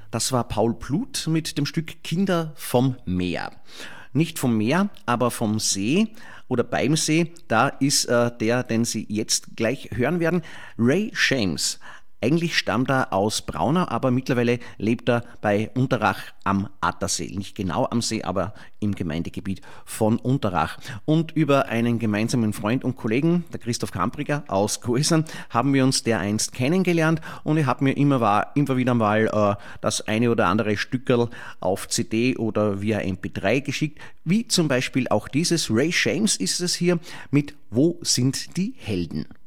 Das war Paul Pluth mit dem Stück Kinder vom Meer. Nicht vom Meer, aber vom See oder beim See. Da ist der, den Sie jetzt gleich hören werden, Ray Shames. Eigentlich stammt er aus Braunau, aber mittlerweile lebt er bei Unterrach am Attersee. Nicht genau am See, aber im Gemeindegebiet von Unterrach. Und über einen gemeinsamen Freund und Kollegen, der Christoph Kampriger aus Grösern, haben wir uns dereinst kennengelernt und er hat mir immer wieder mal das eine oder andere Stückerl auf CD oder via MP3 geschickt, wie zum Beispiel auch dieses. Ray Shames ist es hier mit Wo sind die Helden?